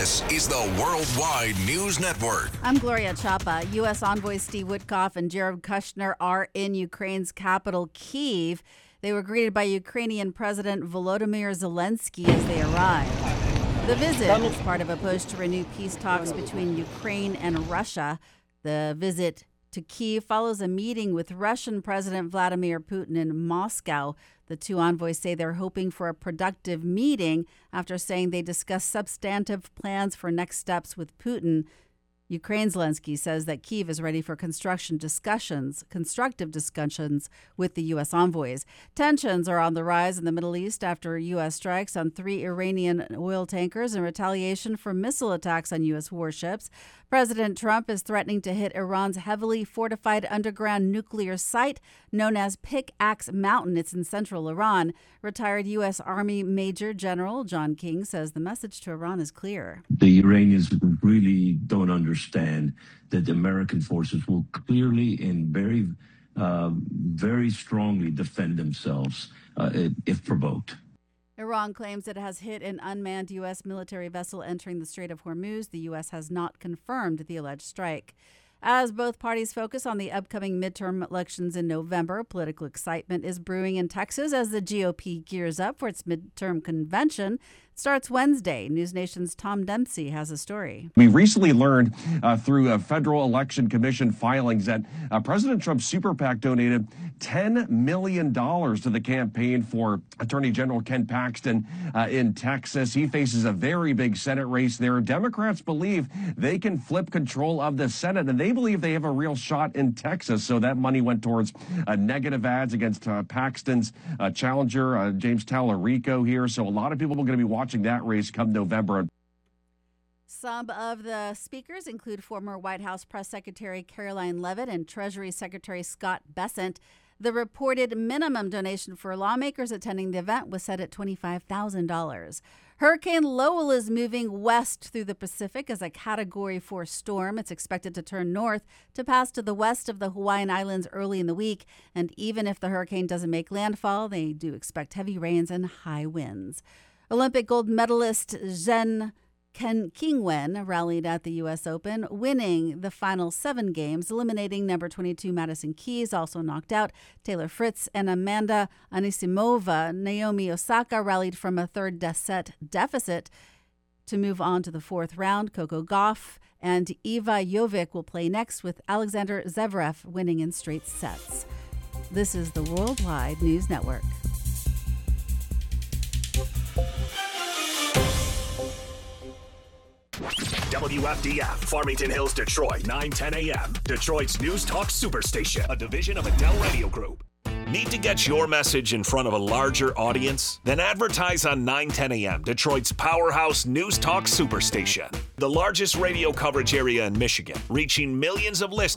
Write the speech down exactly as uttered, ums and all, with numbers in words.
This is the Worldwide News Network. I'm Gloria Chapa. U S envoys Steve Witkoff and Jared Kushner are in Ukraine's capital, Kyiv. They were greeted by Ukrainian President Volodymyr Zelensky as they arrived. The visit is part of a push to renew peace talks between Ukraine and Russia. The visit to Kyiv follows a meeting with Russian President Vladimir Putin in Moscow. The two envoys say they're hoping for a productive meeting after saying they discussed substantive plans for next steps with Putin. Ukraine's Zelensky says that Kyiv is ready for construction discussions, constructive discussions with the U S envoys. Tensions are on the rise in the Middle East after U S strikes on three Iranian oil tankers in retaliation for missile attacks on U S warships. President Trump is threatening to hit Iran's heavily fortified underground nuclear site known as Pickaxe Mountain. It's in central Iran. Retired U S Army Major General John King says the message to Iran is clear. The Iranians really don't understand that the American forces will clearly and very, uh, very strongly defend themselves uh, if provoked. Iran claims it has hit an unmanned U S military vessel entering the Strait of Hormuz. The U S has not confirmed the alleged strike. As both parties focus on the upcoming midterm elections in November, political excitement is brewing in Texas as the G O P gears up for its midterm convention. It starts Wednesday. News Nation's Tom Dempsey has a story. We recently learned uh, through a Federal Election Commission filings that uh, President Trump's super PAC donated ten million dollars to the campaign for Attorney General Ken Paxton uh, in Texas. He faces a very big Senate race there. Democrats believe they can flip control of the Senate, and they believe they have a real shot in Texas. So that money went towards uh, negative ads against uh, Paxton's uh, challenger, uh, James Tallarico here. So a lot of people are going to be watching that race come November. Some of the speakers include former White House Press Secretary Caroline Leavitt and Treasury Secretary Scott Bessent. The reported minimum donation for lawmakers attending the event was set at twenty-five thousand dollars. Hurricane Lowell is moving west through the Pacific as a Category four storm. It's expected to turn north to pass to the west of the Hawaiian Islands early in the week. And even if the hurricane doesn't make landfall, they do expect heavy rains and high winds. Olympic gold medalist Zhen Ken Qingwen rallied at the U S Open, winning the final seven games, eliminating number twenty-two Madison Keys, also knocked out Taylor Fritz and Amanda Anisimova. Naomi Osaka rallied from a third set deficit to move on to the fourth round. Coco Gauff and Iva Jovic will play next, with Alexander Zverev winning in straight sets. This is the Worldwide News Network. W F D F, Farmington Hills, Detroit, nine ten a.m. Detroit's News Talk Superstation, a division of Adele Radio Group. Need to get your message in front of a larger audience? Then advertise on nine ten a.m., Detroit's powerhouse News Talk Superstation. The largest radio coverage area in Michigan, reaching millions of listeners.